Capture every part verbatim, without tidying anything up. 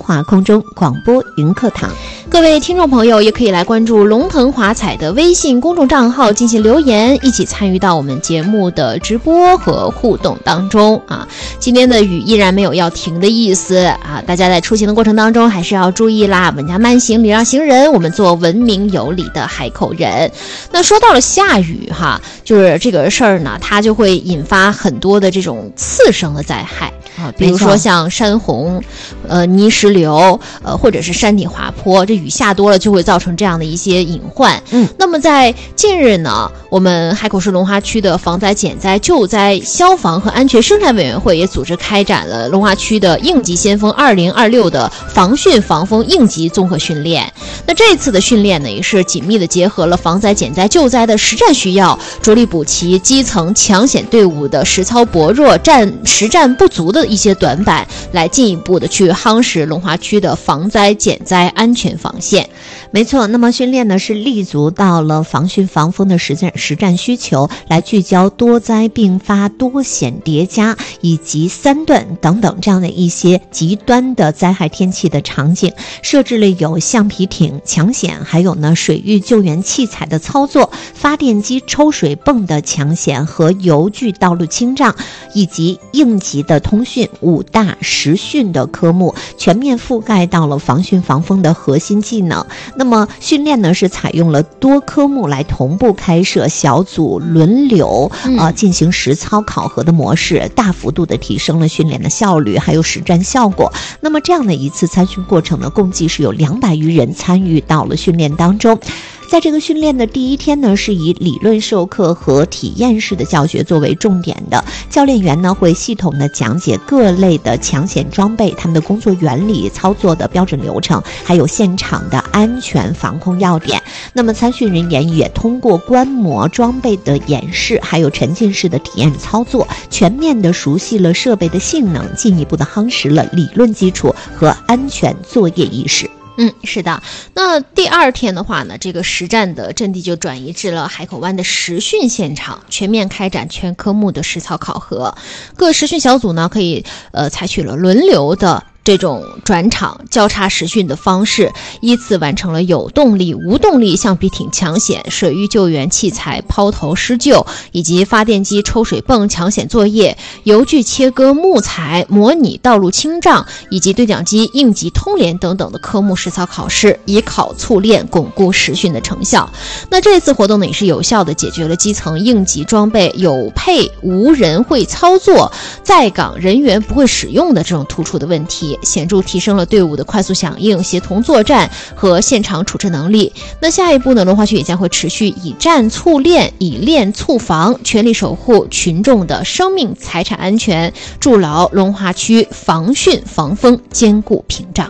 华空中广播云课堂。 各位听众朋友也可以来关注龙腾华彩的微信公众账号进行留言，一起参与到我们节目的直播和互动当中啊。今天的雨依然没有要停的意思啊，大家在出行的过程当中还是要注意啦，稳驾慢行，礼让行人，我们做文明有礼的海口人。那说到了下雨哈，就是这个事儿呢，它就会引发很多的这种次生的灾害啊，比如说像山洪、呃泥石流、呃或者是山体滑坡，这雨下多了就会造成这样的一些隐患。嗯，那么在近日呢，我们海口市龙华区的防灾减灾救灾消防和安全生产委员会也组织开展了龙华区的应急先锋二零二六的防汛防风应急综合训练。那这次的训练呢，也是紧密的结合了防灾减灾救灾的实战需要，着力补齐基层抢险队伍的实操薄弱、战实战不足的一些短板，来进一步的去夯实龙华区的防灾减灾安全防线。 没错，那么训练呢是立足到了防汛防风的实战实战需求，来聚焦多灾并发、多险叠加以及三段等等这样的一些极端的灾害天气的场景，设置了有橡皮艇抢险，还有呢水域救援器材的操作、发电机抽水泵的抢险和邮具道路清障，以及应急的通讯五大实训的科目，全面覆盖到了防汛防风的核心技能。那么训练呢是采用了多科目来同步开设，小组轮流呃进行实操考核的模式，大幅度的提升了训练的效率还有实战效果。那么这样的一次参训过程呢，共计是有两百余人参与到了训练当中。在这个训练的第一天呢，是以理论授课和体验式的教学作为重点的，教练员呢会系统的讲解各类的抢险装备、他们的工作原理、操作的标准流程，还有现场的安全防控要点。那么参训人员也通过观摩装备的演示，还有沉浸式的体验操作，全面的熟悉了设备的性能，进一步的夯实了理论基础和安全作业意识。 嗯，是的。那第二天的话呢，这个实战的阵地就转移至了海口湾的实训现场，全面开展全科目的实操考核。各实训小组呢，可以呃采取了轮流的这种转场交叉实训的方式，依次完成了有动力、无动力橡皮艇抢险、水域救援器材抛投施救以及发电机抽水泵抢险作业、邮具切割木材、模拟道路清障以及对讲机应急通联等等的科目实操考试，以考淬炼，巩固实训的成效。那这次活动呢，也是有效的解决了基层应急装备有配无人会操作、在岗人员不会使用的这种突出的问题，显著提升了队伍的快速响应、协同作战和现场处置能力。那下一步呢，龙华区也将会持续以战促练、以练促防，全力守护群众的生命财产安全，筑牢龙华区防汛防风坚固屏障。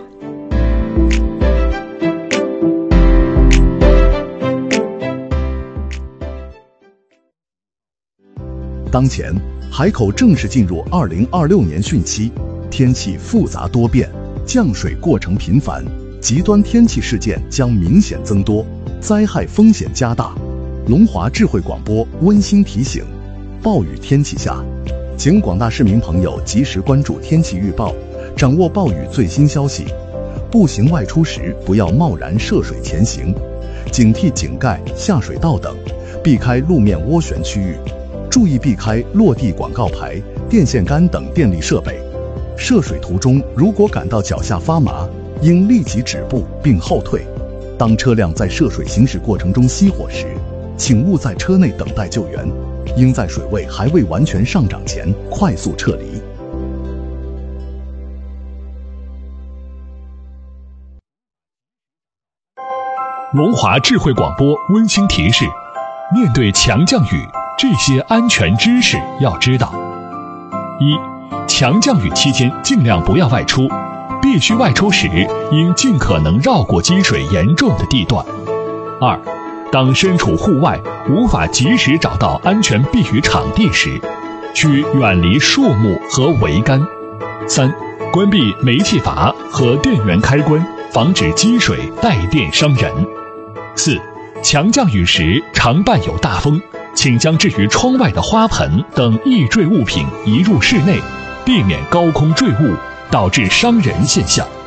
当前海口正式进入二零二六年汛期，天气复杂多变，降水过程频繁，极端天气事件将明显增多，灾害风险加大。龙华智慧广播温馨提醒：暴雨天气下，请广大市民朋友及时关注天气预报，掌握暴雨最新消息。步行外出时不要贸然涉水前行，警惕井盖、下水道等，避开路面涡旋区域，注意避开落地广告牌、电线杆等电力设备。涉水途中如果感到脚下发麻，应立即止步并后退。当车辆在涉水行驶过程中熄火时，请勿在车内等待救援，应在水位还未完全上涨前快速撤离。 龙华智慧广播温馨提示：面对强降雨，这些安全知识要知道。一、强降雨期间尽量不要外出，必须外出时应尽可能绕过积水严重的地段。二、当身处户外无法及时找到安全避雨场地时，需远离树木和桅杆。三、关闭煤气阀和电源开关，防止积水带电伤人。四、强降雨时常伴有大风，请将置于窗外的花盆等易坠物品移入室内，避免高空坠物导致伤人现象。